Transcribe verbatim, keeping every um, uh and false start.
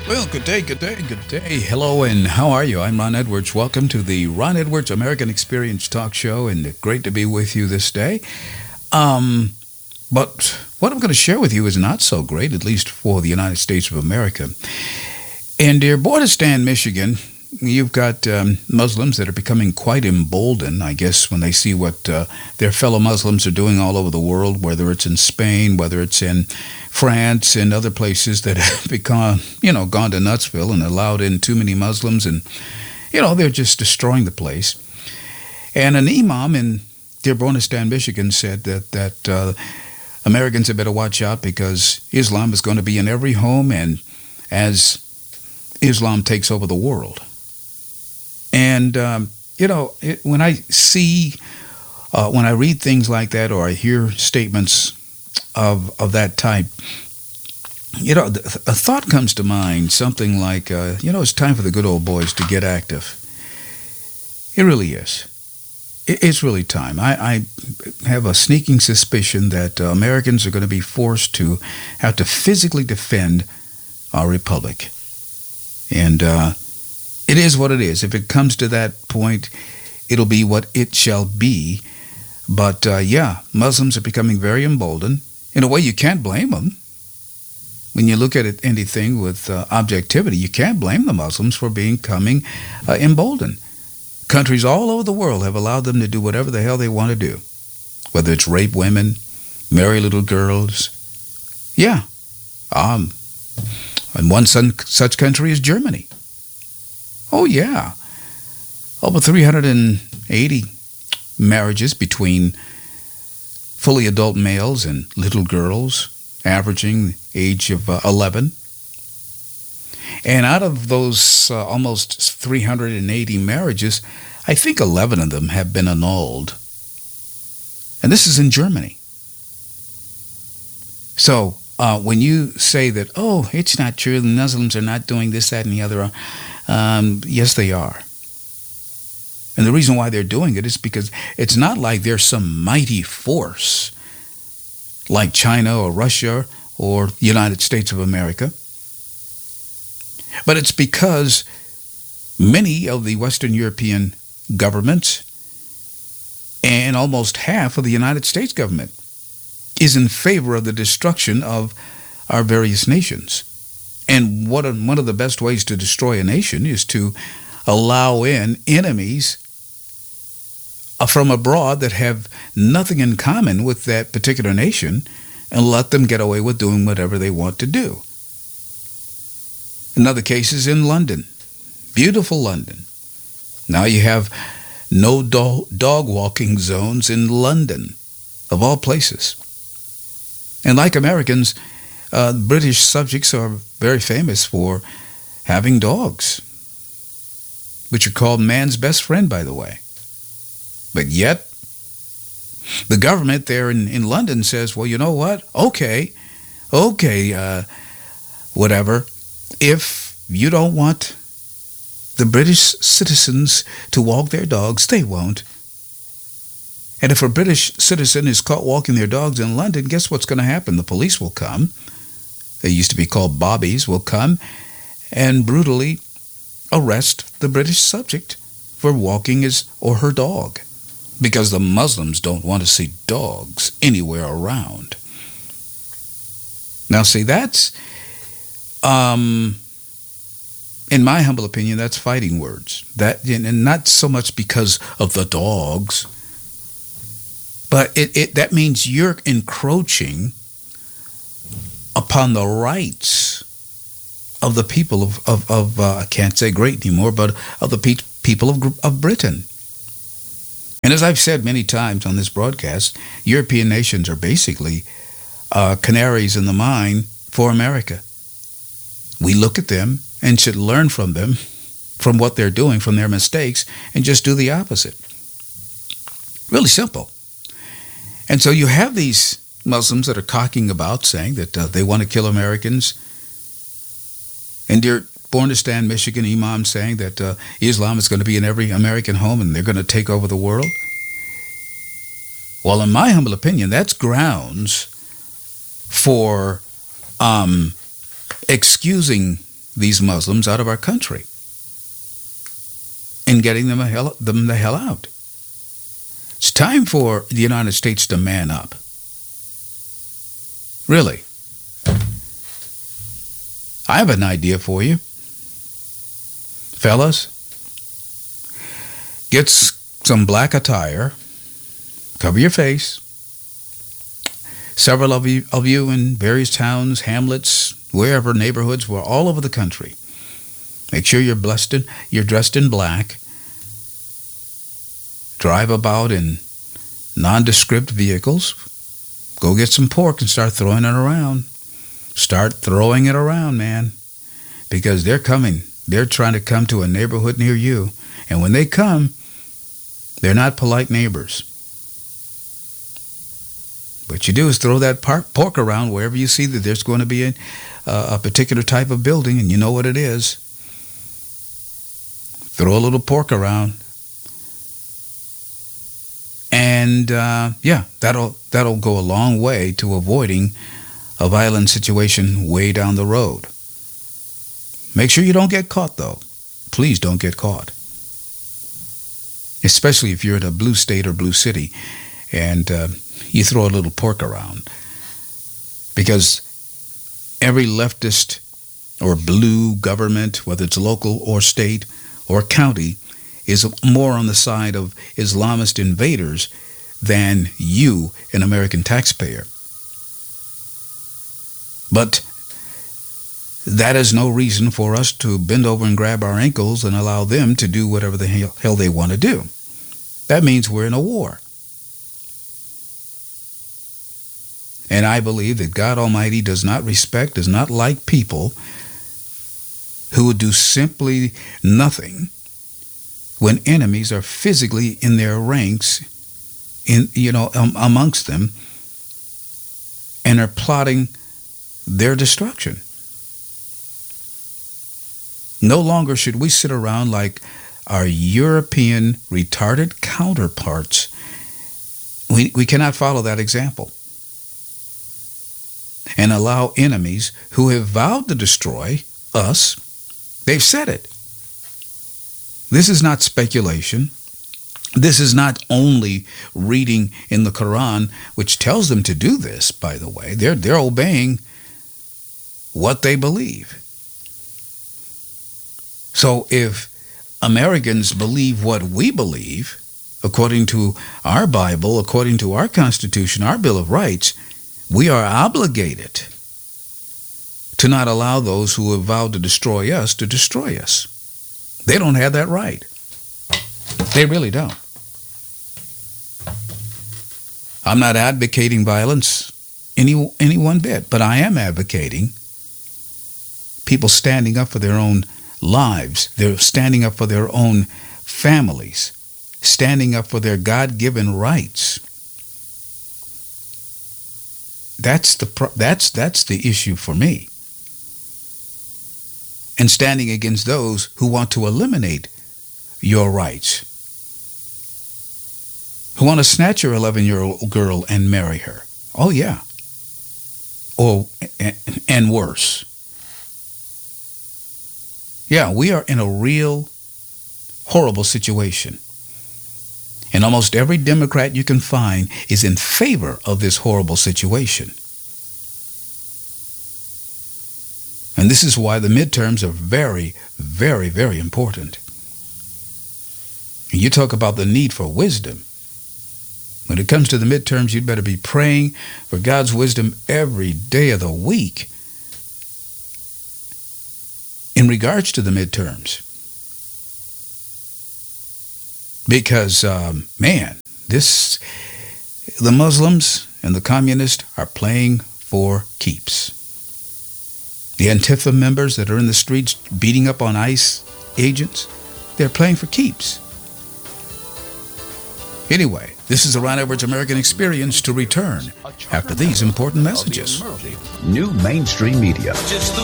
Well, good day, good day, good day. Hello, and how are you? I'm Ron Edwards. Welcome to the Ron Edwards American Experience Talk Show, and great to be with you this day. Um, but what I'm going to share with you is not so great, at least for the United States of America. In dear Bordistan, Michigan, you've got um, Muslims that are becoming quite emboldened, I guess, when they see what uh, their fellow Muslims are doing all over the world, whether it's in Spain, whether it's in France and other places that have become, you know, gone to Nutsville and allowed in too many Muslims, and, you know, they're just destroying the place. And an imam in Dearbornistan, Michigan said that, that uh, Americans had better watch out because Islam is going to be in every home and as Islam takes over the world. And, um, you know, it, when I see, uh, when I read things like that or I hear statements of of that type, you know, a thought comes to mind, something like, uh, you know, it's time for the good old boys to get active. It really is. It, it's really time. I, I have a sneaking suspicion that uh, Americans are going to be forced to have to physically defend our republic. And uh, it is what it is. If it comes to that point, it'll be what it shall be. But, uh, yeah, Muslims are becoming very emboldened. In a way, you can't blame them. When you look at it, anything with uh, objectivity, you can't blame the Muslims for becoming uh, emboldened. Countries all over the world have allowed them to do whatever the hell they want to do, whether it's rape women, marry little girls. Yeah. Um, and one son, such country is Germany. Oh, yeah. Over three hundred eighty marriages between fully adult males and little girls, averaging the age of uh, eleven. And out of those uh, almost three hundred eighty marriages, I think eleven of them have been annulled. And this is in Germany. So uh, when you say that, oh, it's not true, the Muslims are not doing this, that, and the other, um, yes, they are. And the reason why they're doing it is because it's not like there's some mighty force like China or Russia or the United States of America. But it's because many of the Western European governments and almost half of the United States government is in favor of the destruction of our various nations. And what one of the best ways to destroy a nation is to allow in enemies from abroad that have nothing in common with that particular nation and let them get away with doing whatever they want to do. Another case is in London, beautiful London. Now you have no do- dog walking zones in London, of all places. And like Americans, uh, British subjects are very famous for having dogs, which are called man's best friend, by the way. But yet, the government there in, in London says, well, you know what? Okay, okay, uh, whatever. If you don't want the British citizens to walk their dogs, they won't. And if a British citizen is caught walking their dogs in London, guess what's going to happen? The police will come. They used to be called bobbies, will come and brutally arrest the British subject for walking his or her dog, because the Muslims don't want to see dogs anywhere around. Now, see, that's, um, in my humble opinion, that's fighting words. That, and not so much because of the dogs, but it, it that means you're encroaching upon the rights of the people of, of, of uh, I can't say great anymore, but of the pe- people of, of Britain. And as I've said many times on this broadcast, European nations are basically uh, canaries in the mine for America. We look at them and should learn from them, from what they're doing, from their mistakes, and just do the opposite. Really simple. And so you have these Muslims that are cocking about, saying that uh, they want to kill Americans. And dear Bordistan, Michigan imam saying that uh, Islam is going to be in every American home and they're going to take over the world. Well, in my humble opinion, that's grounds for um, excusing these Muslims out of our country and getting them, a hell, them the hell out. It's time for the United States to man up. Really. I have an idea for you. Fellas, get some black attire, cover your face. Several of you, of you in various towns, hamlets, wherever, neighborhoods, we're all over the country. Make sure you're blessed in, you're dressed in black. Drive about in nondescript vehicles. Go get some pork and start throwing it around. Start throwing it around, man. Because they're coming. They're trying to come to a neighborhood near you. And when they come, they're not polite neighbors. What you do is throw that pork around wherever you see that there's going to be a, a particular type of building, and you know what it is. Throw a little pork around. And, uh, yeah, that'll that'll go a long way to avoiding a violent situation way down the road. Make sure you don't get caught, though. Please don't get caught. Especially if you're in a blue state or blue city and uh, you throw a little pork around. Because every leftist or blue government, whether it's local or state or county, is more on the side of Islamist invaders than you, an American taxpayer. But that is no reason for us to bend over and grab our ankles and allow them to do whatever the hell they want to do. That means we're in a war. And I believe that God Almighty does not respect, does not like people who would do simply nothing when enemies are physically in their ranks, in you know, um, amongst them, and are plotting their destruction. No longer should we sit around like our European retarded counterparts. We, we cannot follow that example and allow enemies who have vowed to destroy us. They've said it. This is not speculation. This is not only reading in the Quran, which tells them to do this, by the way. They're, they're obeying what they believe. So if Americans believe what we believe, according to our Bible, according to our Constitution, our Bill of Rights, we are obligated to not allow those who have vowed to destroy us to destroy us. They don't have that right. They really don't. I'm not advocating violence any, any one bit, but I am advocating people standing up for their own lives. They're standing up for their own families, standing up for their God-given rights. That's the pro- that's that's the issue for me. And standing against those who want to eliminate your rights, who want to snatch your eleven-year-old girl and marry her. Oh, yeah. Or, and worse. Yeah, we are in a real horrible situation. And almost every Democrat you can find is in favor of this horrible situation. And this is why the midterms are very, very, very important. And you talk about the need for wisdom. When it comes to the midterms, you'd better be praying for God's wisdom every day of the week in regards to the midterms. Because, um, man, this, the Muslims and the communists are playing for keeps. The Antifa members that are in the streets beating up on ICE agents, they're playing for keeps. Anyway, this is the Ron Edwards American Experience to return after these important messages. New mainstream media. Just the